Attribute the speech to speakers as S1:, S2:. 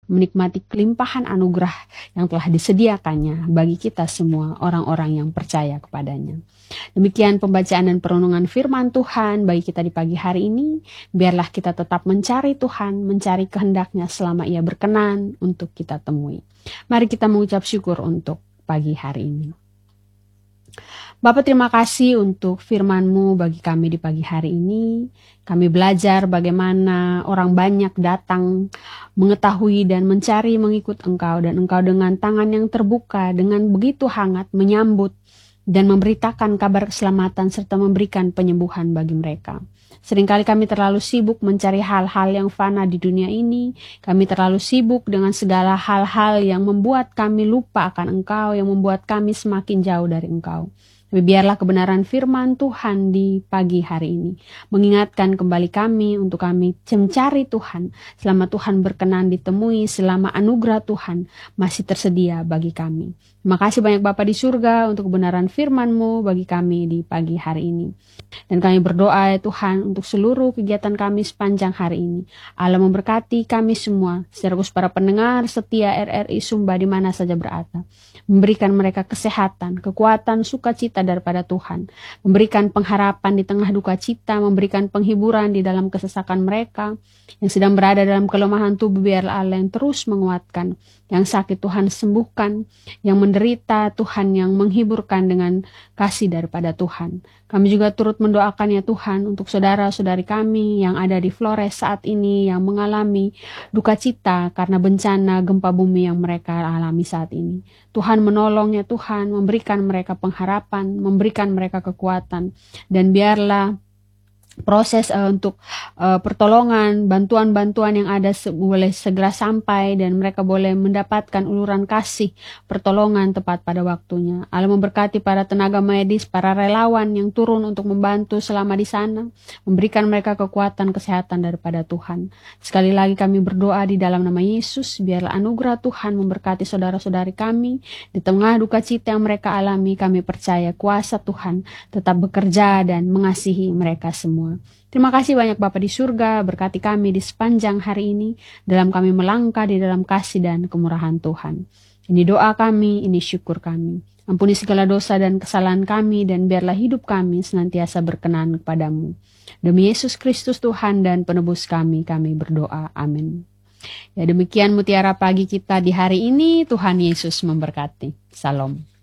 S1: menikmati kelimpahan anugerah yang telah disediakannya bagi kita semua orang-orang yang percaya kepadanya. Demikian pembacaan dan perenungan firman Tuhan bagi kita di pagi hari ini. Biarlah kita tetap mencari Tuhan, mencari kehendaknya selama Ia berkenan untuk kita temui. Mari kita mengucap syukur untuk pagi hari ini. Bapa, terima kasih untuk firman-Mu bagi kami di pagi hari ini. Kami belajar bagaimana orang banyak datang mengetahui dan mencari mengikut Engkau, dan Engkau dengan tangan yang terbuka, dengan begitu hangat menyambut dan memberitakan kabar keselamatan serta memberikan penyembuhan bagi mereka. Seringkali kami terlalu sibuk mencari hal-hal yang fana di dunia ini. Kami terlalu sibuk dengan segala hal-hal yang membuat kami lupa akan Engkau, yang membuat kami semakin jauh dari Engkau. Tapi biarlah kebenaran firman Tuhan di pagi hari ini mengingatkan kembali kami untuk kami mencari Tuhan selama Tuhan berkenan ditemui, selama anugerah Tuhan masih tersedia bagi kami. Terima kasih banyak Bapa di surga untuk kebenaran firman-Mu bagi kami di pagi hari ini. Dan kami berdoa ya Tuhan untuk seluruh kegiatan kami sepanjang hari ini. Allah memberkati kami semua, sekaligus para pendengar setia RRI Sumba di mana saja berada. Memberikan mereka kesehatan, kekuatan, sukacita daripada Tuhan. Memberikan pengharapan di tengah duka cita, memberikan penghiburan di dalam kesesakan mereka. Yang sedang berada dalam kelemahan tubuh, biarlah Allah yang terus menguatkan. Yang sakit Tuhan sembuhkan, yang menderita Tuhan yang menghiburkan dengan kasih daripada Tuhan. Kami juga turut mendoakan ya Tuhan untuk saudara-saudari kami yang ada di Flores saat ini yang mengalami duka cita karena bencana gempa bumi yang mereka alami saat ini. Tuhan menolong ya Tuhan, memberikan mereka pengharapan, memberikan mereka kekuatan, dan biarlah proses untuk pertolongan, bantuan-bantuan yang ada boleh segera sampai dan mereka boleh mendapatkan uluran kasih pertolongan tepat pada waktunya. Allah memberkati para tenaga medis, para relawan yang turun untuk membantu selama di sana, memberikan mereka kekuatan kesehatan daripada Tuhan. Sekali lagi kami berdoa di dalam nama Yesus, biarlah anugerah Tuhan memberkati saudara-saudari kami di tengah duka cita yang mereka alami. Kami percaya kuasa Tuhan tetap bekerja dan mengasihi mereka semua. Terima kasih banyak Bapa di surga, berkati kami di sepanjang hari ini dalam kami melangkah di dalam kasih dan kemurahan Tuhan. Ini doa kami, ini syukur kami. Ampuni segala dosa dan kesalahan kami, dan biarlah hidup kami senantiasa berkenan kepadamu. Demi Yesus Kristus Tuhan dan penebus kami berdoa. Amin. Ya, demikian mutiara pagi kita di hari ini. Tuhan Yesus memberkati. Salam.